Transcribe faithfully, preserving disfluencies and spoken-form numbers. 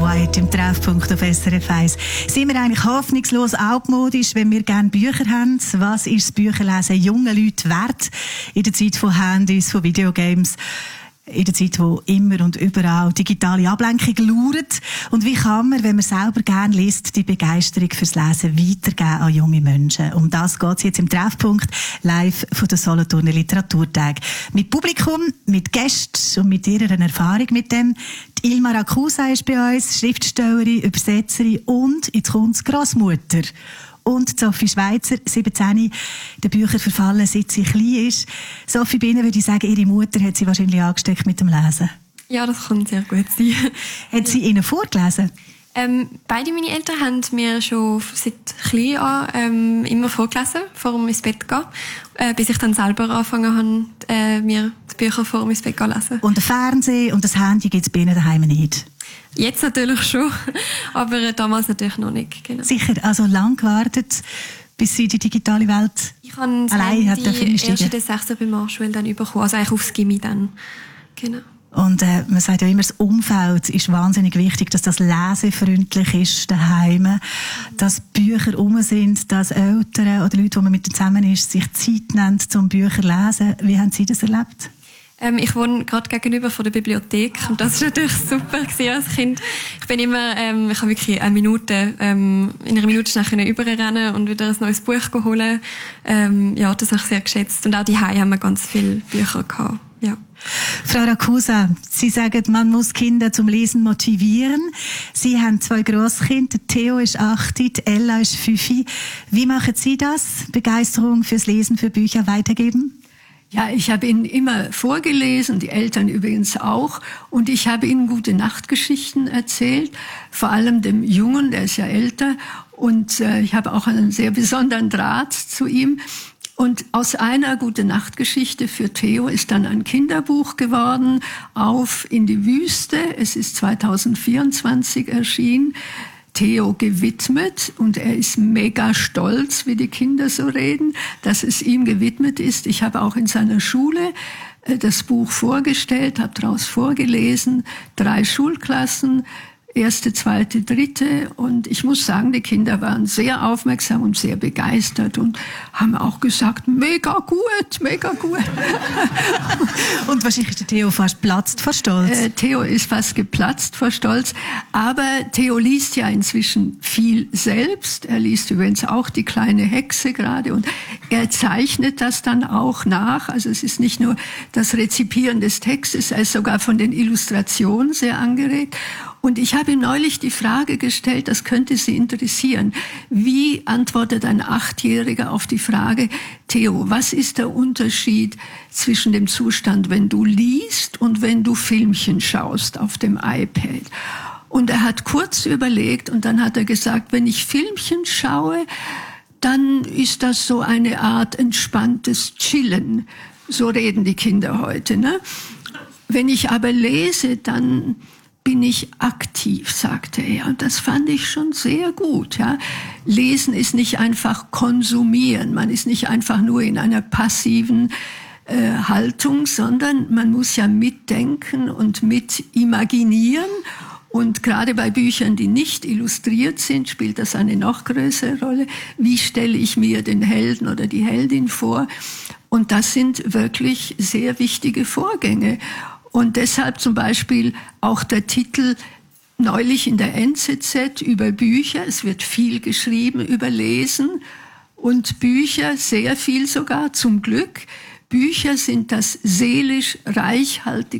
White im Treffpunkt auf S R F eins. Sind wir eigentlich hoffnungslos altmodisch, wenn wir gerne Bücher haben? Was ist das Bücherlesen jungen Leuten wert in der Zeit von Handys, von Videogames? In der Zeit, wo immer und überall digitale Ablenkung lauert. Und wie kann man, wenn man selber gerne liest, die Begeisterung fürs Lesen weitergeben an junge Menschen? Um das geht es jetzt im Treffpunkt live von der Solothurner Literaturtag. Mit Publikum, mit Gästen und mit ihrer Erfahrung mit dem. Die Ilma Rakusa ist bei uns, Schriftstellerin, Übersetzerin und jetzt kommt's Grossmutter. Und Sophie Schweizer, siebzehn, den Büchern verfallen, seit sie klein ist. Sophie, bei Ihnen würde ich sagen, Ihre Mutter hat Sie wahrscheinlich angesteckt mit dem Lesen. Ja, das kann sehr gut sein. Hat sie Ihnen vorgelesen? Ähm, beide meine Eltern haben mir schon seit klein an ähm, immer vorgelesen, vor dem ins Bett gehen, äh, bis ich dann selber angefangen habe, äh, mir die Bücher vor dem ins Bett zu lesen. Und der Fernseher und das Handy gibt es bei Ihnen daheim nicht? Jetzt natürlich schon, aber damals natürlich noch nicht. Genau. Sicher, also lang gewartet, bis Sie in die digitale Welt ich allein hat die erst in der sechsten Primarschule dann bekommen, also eigentlich aufs Gymi dann. Genau. Und äh, man sagt ja immer, das Umfeld ist wahnsinnig wichtig, dass das lesefreundlich ist daheim, dass Bücher rum sind, dass Eltern oder Leute, die man mit denen zusammen ist, sich Zeit nehmen, um Bücher zu lesen. Wie haben Sie das erlebt? Ähm, ich wohne gerade gegenüber von der Bibliothek und das war natürlich super gewesen als Kind. Ich bin immer, ähm, ich habe wirklich eine Minute, ähm, in einer Minute schnell überrennen und wieder ein neues Buch holen. Ähm, ja, das habe ich sehr geschätzt. Und auch die Hause haben wir ganz viele Bücher gehabt. Ja. Frau Rakusa, Sie sagen, man muss Kinder zum Lesen motivieren. Sie haben zwei Grosskinder, Theo ist acht, Ella ist fünf. Wie machen Sie das? Begeisterung fürs Lesen, für Bücher weitergeben? Ja, ich habe ihnen immer vorgelesen, die Eltern übrigens auch. Und ich habe ihnen gute Nachtgeschichten erzählt, vor allem dem Jungen, der ist ja älter. Und äh, ich habe auch einen sehr besonderen Draht zu ihm. Und aus einer Gute-Nacht-Geschichte für Theo ist dann ein Kinderbuch geworden, Auf in die Wüste. Es ist zweitausendvierundzwanzig erschienen. Theo gewidmet und er ist mega stolz, wie die Kinder so reden, dass es ihm gewidmet ist. Ich habe auch in seiner Schule das Buch vorgestellt, habe daraus vorgelesen, drei Schulklassen, erste, zweite, dritte. Und ich muss sagen, die Kinder waren sehr aufmerksam und sehr begeistert und haben auch gesagt, mega gut, mega gut. Und wahrscheinlich ist der Theo fast platzt vor Stolz. Äh, Theo ist fast geplatzt vor Stolz. Aber Theo liest ja inzwischen viel selbst. Er liest übrigens auch Die kleine Hexe gerade und er zeichnet das dann auch nach. Also es ist nicht nur das Rezipieren des Textes, er ist sogar von den Illustrationen sehr angeregt. Und ich habe ihm neulich die Frage gestellt, das könnte Sie interessieren. Wie antwortet ein Achtjähriger auf die Frage, Theo, was ist der Unterschied zwischen dem Zustand, wenn du liest und wenn du Filmchen schaust auf dem iPad? Und er hat kurz überlegt und dann hat er gesagt, wenn ich Filmchen schaue, dann ist das so eine Art entspanntes Chillen. So reden die Kinder heute, ne? Wenn ich aber lese, dann bin ich aktiv, sagte er. Und das fand ich schon sehr gut. Ja. Lesen ist nicht einfach konsumieren. Man ist nicht einfach nur in einer passiven äh, Haltung, sondern man muss ja mitdenken und mit imaginieren. Und gerade bei Büchern, die nicht illustriert sind, spielt das eine noch größere Rolle. Wie stelle ich mir den Helden oder die Heldin vor? Und das sind wirklich sehr wichtige Vorgänge. Und deshalb zum Beispiel auch der Titel neulich in der N Z Z über Bücher. Es wird viel geschrieben über Lesen und Bücher, sehr viel sogar, zum Glück. Bücher sind das seelisch reichhaltigste